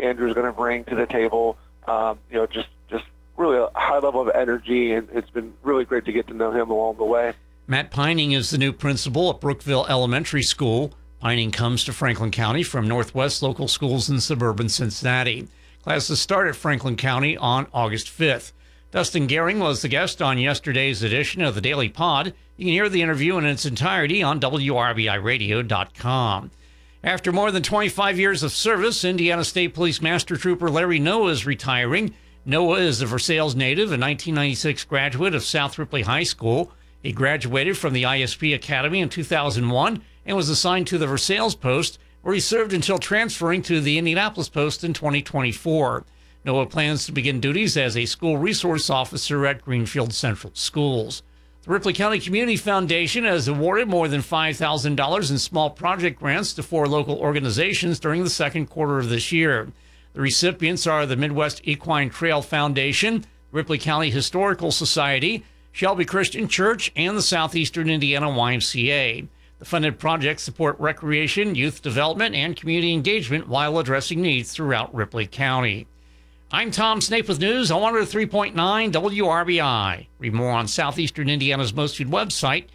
Andrew's going to bring to the table. Just really a high level of energy, and it's been really great to get to know him along the way. Matt Pining is the new principal at Brookville Elementary School. Pining comes to Franklin County from Northwest Local Schools in suburban Cincinnati. Classes start at Franklin County on August 5th. Dustin Gehring was the guest on yesterday's edition of the Daily Pod. You can hear the interview in its entirety on WRBIRadio.com. After more than 25 years of service, Indiana State Police Master Trooper Larry Noah is retiring. Noah is a Versailles native and 1996 graduate of South Ripley High School. He graduated from the ISP Academy in 2001 and was assigned to the Versailles post, where he served until transferring to the Indianapolis post in 2024. Noah plans to begin duties as a school resource officer at Greenfield Central Schools. The Ripley County Community Foundation has awarded more than $5,000 in small project grants to 4 local organizations during the second quarter of this year. The recipients are the Midwest Equine Trail Foundation, Ripley County Historical Society, Shelby Christian Church, and the Southeastern Indiana YMCA. The funded projects support recreation, youth development, and community engagement while addressing needs throughout Ripley County. I'm Tom Snape with news on 103.9 WRBI. Read more on Southeastern Indiana's most viewed website,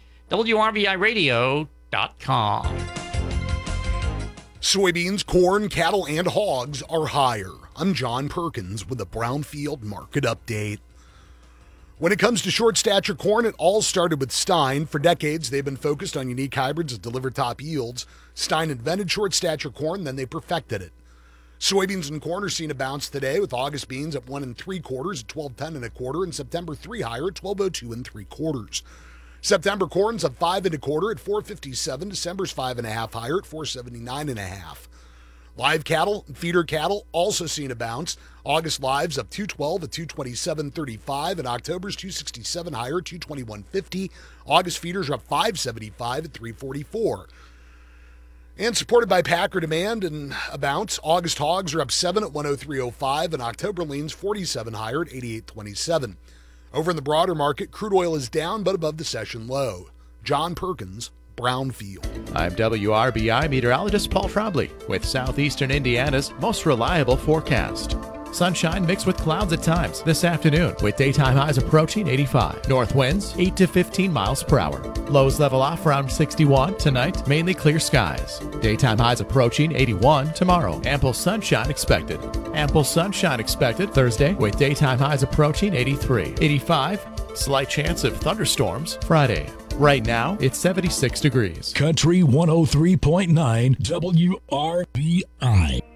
WRBIRadio.com. Soybeans, corn, cattle, and hogs are higher. I'm John Perkins with a Brownfield Market Update. When it comes to short stature corn, it all started with Stein. For decades, they've been focused on unique hybrids that deliver top yields. Stein invented short stature corn, then they perfected it. Soybeans and corn are seeing a bounce today, with August beans at 1 3/4 at 12.10 1/4, and September 3 higher at 12.02 3/4. September corn's up 5 1/4 at 4.57. December's 5.5 higher at 4.79 1/2. Live cattle and feeder cattle also seeing a bounce. August lives up 2.12 at 227.35, and October's 267 higher at 221.50. August feeders are up 5.75 at 3.44. And supported by packer demand and a bounce, August hogs are up 7 at 103.05, and October leans 47 higher at 88.27. Over in the broader market, crude oil is down but above the session low. John Perkins, Brownfield. I'm WRBI meteorologist Paul Trombley with Southeastern Indiana's most reliable forecast. Sunshine mixed with clouds at times this afternoon, with daytime highs approaching 85. North winds 8 to 15 miles per hour. Lows level off around 61. Tonight, mainly clear skies. Daytime highs approaching 81 tomorrow. Ample sunshine expected. Ample sunshine expected Thursday, with daytime highs approaching 83. 85. Slight chance of thunderstorms Friday. Right now, it's 76 degrees. Country 103.9 WRBI.